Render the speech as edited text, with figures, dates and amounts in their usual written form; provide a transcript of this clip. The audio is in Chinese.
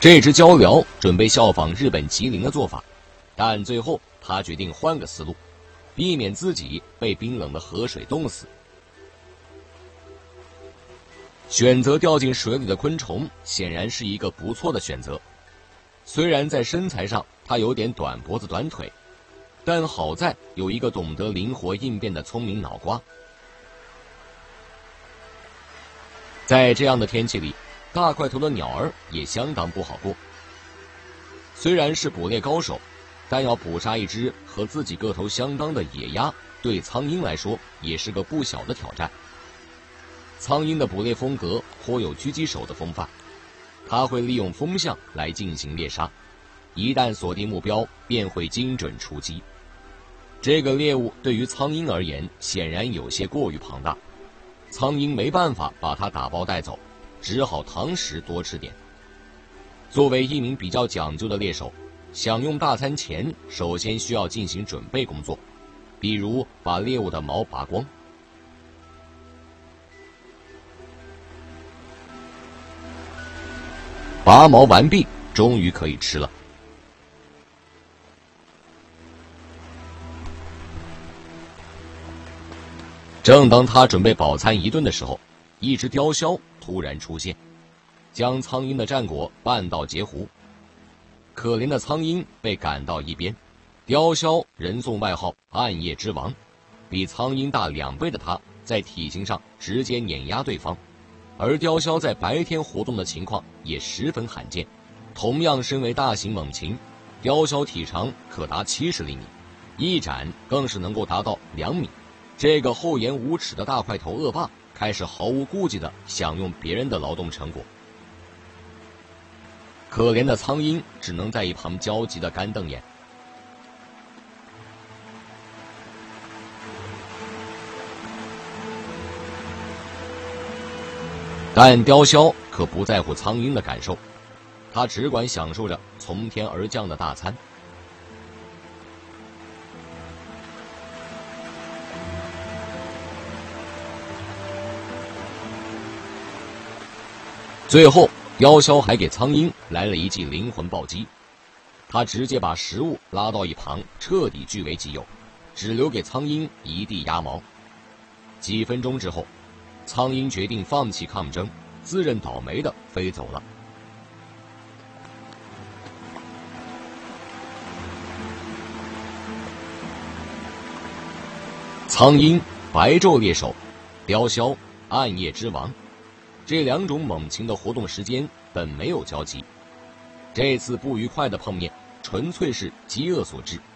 这只鹪鹩准备效仿日本吉林的做法，但最后他决定换个思路，避免自己被冰冷的河水冻死。选择掉进水里的昆虫显然是一个不错的选择。虽然在身材上它有点短脖子短腿，但好在有一个懂得灵活应变的聪明脑瓜。在这样的天气里，大块头的鸟儿也相当不好过。虽然是捕猎高手，但要捕杀一只和自己个头相当的野鸭，对苍鹰来说也是个不小的挑战。苍鹰的捕猎风格颇有狙击手的风范，它会利用风向来进行猎杀，一旦锁定目标便会精准出击。这个猎物对于苍鹰而言显然有些过于庞大，苍鹰没办法把它打包带走，只好堂食多吃点。作为一名比较讲究的猎手，享用大餐前首先需要进行准备工作，比如把猎物的毛拔光。拔毛完毕，终于可以吃了。正当他准备饱餐一顿的时候，一只雕鸮突然出现，将苍鹰的战果绊到截胡。可怜的苍鹰被赶到一边，雕鸮人送外号暗夜之王，比苍鹰大2倍的它在体型上直接碾压对方，而雕鸮在白天活动的情况也十分罕见。同样身为大型猛禽，雕鸮体长可达70厘米，一展更是能够达到2米。这个厚颜无耻的大块头恶霸开始毫无顾忌地享用别人的劳动成果。可怜的苍鹰只能在一旁焦急地干瞪眼。但雕鸮可不在乎苍鹰的感受，他只管享受着从天而降的大餐。最后，雕鸮还给苍鹰来了一记灵魂暴击，他直接把食物拉到一旁，彻底据为己有，只留给苍鹰一地鸭毛。几分钟之后，苍鹰决定放弃抗争，自认倒霉的飞走了。苍鹰、白昼猎手、雕鸮、暗夜之王，这2种猛禽的活动时间本没有交集，这次不愉快的碰面纯粹是饥饿所致。